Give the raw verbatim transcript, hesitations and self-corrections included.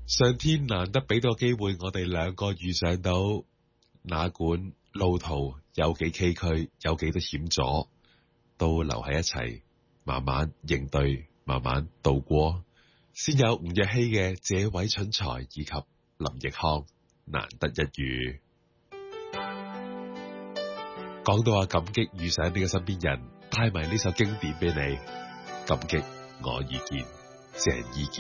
上天難得俾到機會，我哋兩個遇上到，哪管路途有幾崎嶇，有幾多險阻，都留喺一齊，慢慢應對，慢慢度過，先有吳若希嘅這位蠢材以及林奕匡難得一遇。講到話感激遇上你嘅身邊人，帶埋呢首經典俾你，感激我遇見鄭伊健。